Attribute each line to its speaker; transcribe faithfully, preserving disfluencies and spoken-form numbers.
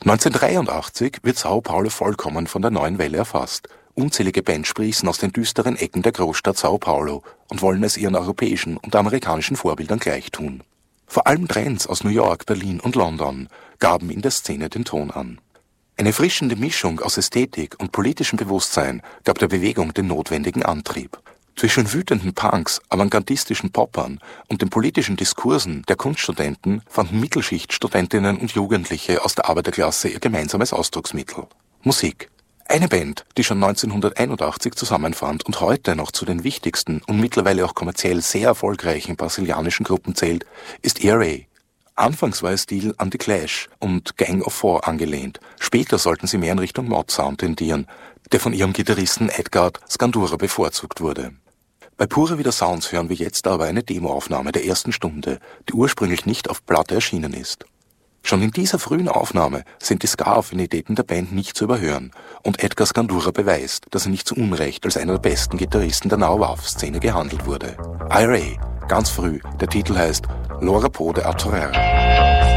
Speaker 1: neunzehnhundertdreiundachtzig wird Sao Paulo vollkommen von der neuen Welle erfasst. Unzählige Bands sprießen aus den düsteren Ecken der Großstadt Sao Paulo und wollen es ihren europäischen und amerikanischen Vorbildern gleichtun. Vor allem Trends aus New York, Berlin und London gaben in der Szene den Ton an. Eine erfrischende Mischung aus Ästhetik und politischem Bewusstsein gab der Bewegung den notwendigen Antrieb. Zwischen wütenden Punks, avantgardistischen Poppern und den politischen Diskursen der Kunststudenten fanden Mittelschichtstudentinnen und Jugendliche aus der Arbeiterklasse ihr gemeinsames Ausdrucksmittel: Musik. Eine Band, die schon neunzehnhunderteinundachtzig zusammenfand und heute noch zu den wichtigsten und mittlerweile auch kommerziell sehr erfolgreichen brasilianischen Gruppen zählt, ist E R A. Anfangs war ihr Stil an The Clash und Gang of Four angelehnt, später sollten sie mehr in Richtung Mod-Sound tendieren, der von ihrem Gitarristen Edgard Scandura bevorzugt wurde. Bei Pura Vida Sounds hören wir jetzt aber eine Demoaufnahme der ersten Stunde, die ursprünglich nicht auf Platte erschienen ist. Schon in dieser frühen Aufnahme sind die Ska-Affinitäten der Band nicht zu überhören und Edgar Scandura beweist, dass er nicht zu Unrecht als einer der besten Gitarristen der Now-Wave-Szene gehandelt wurde. I R A, ganz früh, der Titel heißt L'Ora Po de Atorera.